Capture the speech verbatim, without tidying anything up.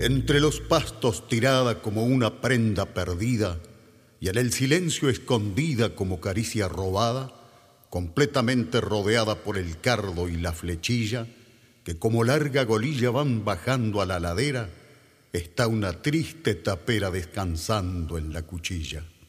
Entre los pastos tirada como una prenda perdida y en el silencio escondida como caricia robada, completamente rodeada por el cardo y la flechilla, que como larga golilla van bajando a la ladera, está una triste tapera descansando en la cuchilla.